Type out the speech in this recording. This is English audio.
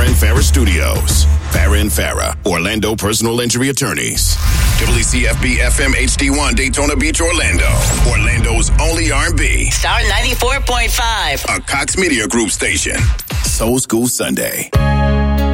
Farah and Farah Studios. Farah and Farah, Orlando personal injury attorneys. WCFB FM HD1 Daytona Beach, Orlando. Orlando's only R&B. Star 94.5. A Cox Media Group station. Soul School Sunday.